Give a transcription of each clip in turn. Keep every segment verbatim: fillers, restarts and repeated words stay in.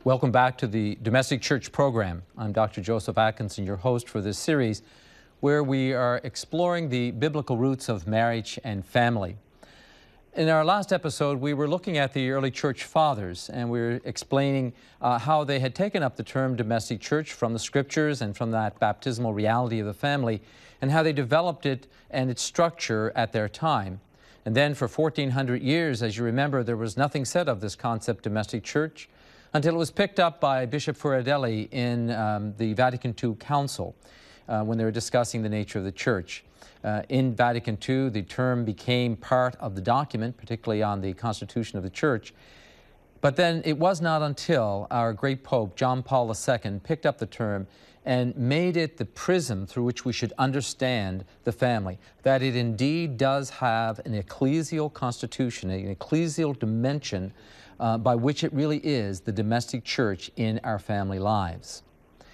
Welcome back to the Domestic Church program. I'm Doctor Joseph Atkinson, your host for this series, where we are exploring the biblical roots of marriage and family. In our last episode, we were looking at the early church fathers, and we were explaining uh, how they had taken up the term domestic church from the scriptures and from that baptismal reality of the family, and how they developed it and its structure at their time. And then for fourteen hundred years, as you remember, there was nothing said of this concept, domestic church, until it was picked up by Bishop Furadelli in um, the Vatican Two Council uh, when they were discussing the nature of the church. Uh, in Vatican Two, the term became part of the document, particularly on the Constitution of the Church. But then it was not until our great Pope, John Paul the Second, picked up the term and made it the prism through which we should understand the family, that it indeed does have an ecclesial constitution, an ecclesial dimension uh, by which it really is the domestic church in our family lives.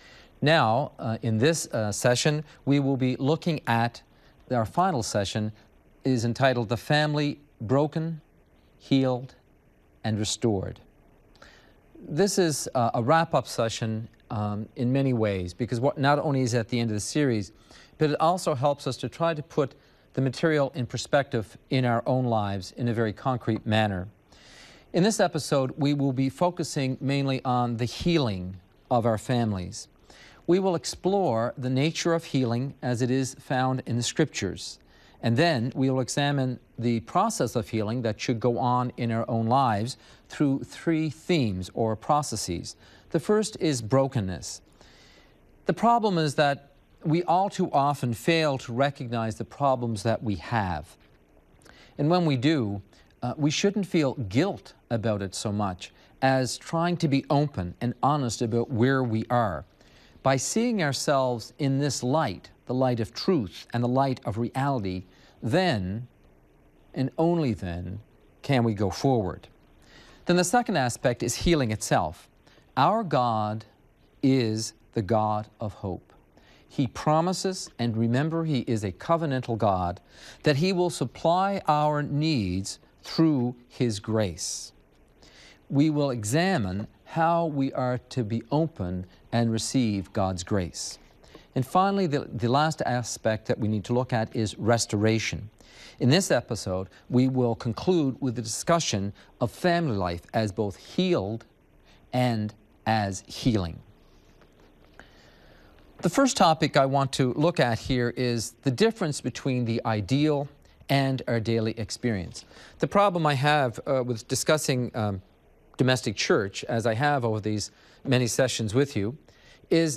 Now, uh, in this uh, session, we will be looking at our final session is entitled The Family Broken, Healed, and Restored. This is uh, a wrap-up session um, in many ways, because what not only is at the end of the series, but it also helps us to try to put the material in perspective in our own lives in a very concrete manner. In this episode, we will be focusing mainly on the healing of our families. We will explore the nature of healing as it is found in the Scriptures. And then we will examine the process of healing that should go on in our own lives through three themes or processes. The first is brokenness. The problem is that we all too often fail to recognize the problems that we have. And when we do, uh, we shouldn't feel guilt about it so much as trying to be open and honest about where we are. By seeing ourselves in this light, the light of truth and the light of reality, then, and only then, can we go forward. Then the second aspect is healing itself. Our God is the God of hope. He promises, and remember, He is a covenantal God, that He will supply our needs through His grace. We will examine how we are to be open and receive God's grace. And finally, the, the last aspect that we need to look at is restoration. In this episode, we will conclude with the discussion of family life as both healed and as healing. The first topic I want to look at here is the difference between the ideal and our daily experience. The problem I have uh, with discussing um, domestic church, as I have over these many sessions with you, is